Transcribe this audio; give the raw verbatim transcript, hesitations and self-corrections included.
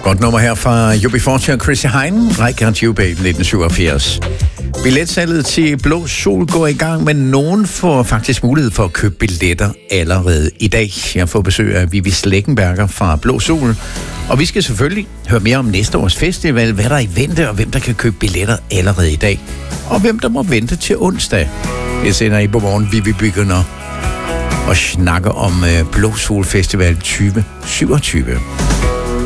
Godt nummer her fra U B fyrre og Chrissy Hine, I Got You Babe, nitten syvogfirs. Billetsalget til Blå Sol går i gang, men nogen får faktisk mulighed for at købe billetter allerede i dag. Jeg får besøg af Vivi Sleckenberger fra Blå Sol, og vi skal selvfølgelig høre mere om næste års festival, hvad der er i vente, og hvem der kan købe billetter allerede i dag, og hvem der må vente til onsdag. Jeg sender I på morgen, Vivi begynder og snakker om Blå Sol Festival tyve syvogtyve.